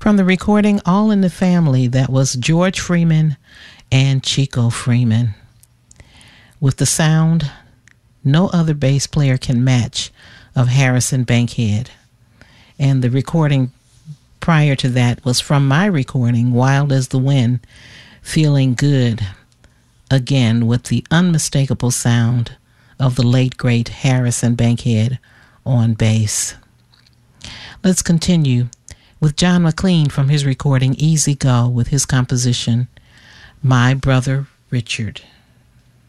from the recording All in the Family, that was George Freeman and Chico Freeman. With the sound no other bass player can match of Harrison Bankhead. And the recording prior to that was from my recording, Wild as the Wind, Feeling Good, again with the unmistakable sound of the late great Harrison Bankhead on bass. Let's continue with John McLean from his recording Easy Go with his composition, My Brother Richard.